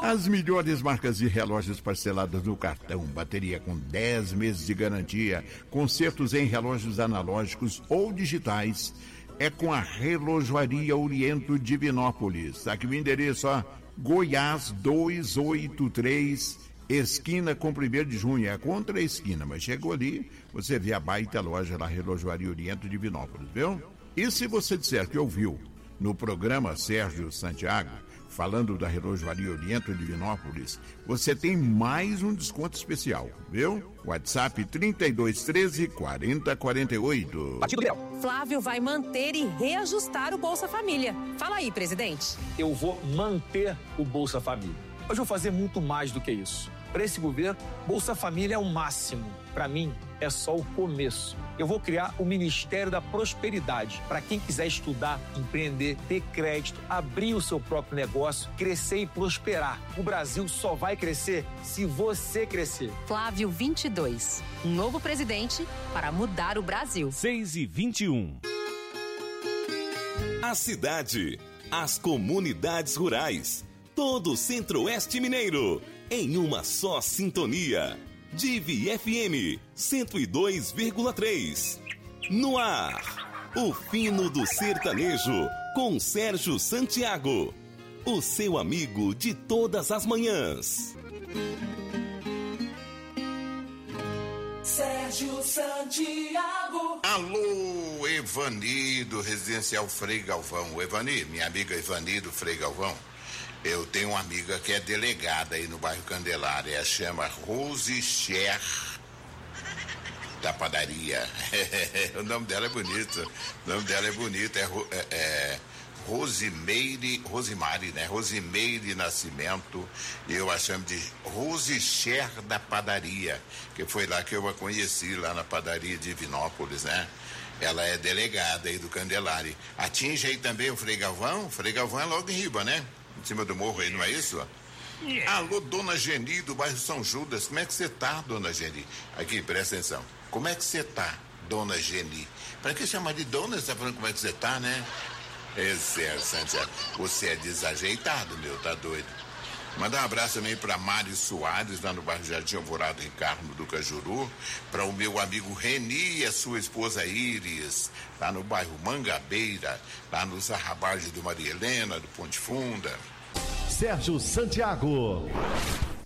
As melhores marcas de relógios parcelados no cartão, bateria com 10 meses de garantia, consertos em relógios analógicos ou digitais, é com a Relojoaria Oriento Divinópolis. Aqui o endereço, Goiás 283, esquina com 1º de junho, é contra a esquina, mas chegou ali, você vê a baita loja da Relojoaria Oriento Divinópolis, viu? E se você disser que ouviu no programa Sérgio Santiago, falando da Relojoaria Oriento Divinópolis, você tem mais um desconto especial, viu? WhatsApp 3213-4048. Batido Grau. Flávio vai manter e reajustar o Bolsa Família. Fala aí, presidente. Eu vou manter o Bolsa Família. Mas vou fazer muito mais do que isso. Para esse governo, Bolsa Família é o máximo. Para mim, é só o começo. Eu vou criar o Ministério da Prosperidade para quem quiser estudar, empreender, ter crédito, abrir o seu próprio negócio, crescer e prosperar. O Brasil só vai crescer se você crescer. Flávio 22, um novo presidente para mudar o Brasil. 6h21. A cidade, as comunidades rurais, todo o Centro-Oeste Mineiro, em uma só sintonia. Divi FM 102,3. No ar, o fino do sertanejo com Sérgio Santiago, o seu amigo de todas as manhãs. Sérgio Santiago. Alô, Evani do Residencial Frei Galvão. Evani, minha amiga Evani do Frei Galvão. Eu tenho uma amiga que é delegada aí no bairro Candelária, ela chama Rose Cher da padaria. O nome dela é bonito. É Rosimari, né? Rosimeire Nascimento. Eu a chamo de Rose Cher da padaria, que foi lá que eu a conheci, lá na padaria de Divinópolis, né? Ela é delegada aí do Candelária. Atinge aí também o Frei Galvão. O Frei Galvão é logo em riba, né? Em cima do morro aí, não é isso? Alô, dona Geni do bairro São Judas, como é que você tá, dona Geni? Aqui, presta atenção. Como é que você tá, dona Geni? Pra que chamar de dona? Você tá falando como é que você tá, né? É sério, Santiago. Você é desajeitado, meu, tá doido? Mandar um abraço também para Mário Soares, lá no bairro Jardim Alvorada, em Carmo do Cajuru. Para o meu amigo Reni e a sua esposa Iris, lá no bairro Mangabeira, lá no Zarrabarde do Maria Helena, do Ponte Funda. Sérgio Santiago.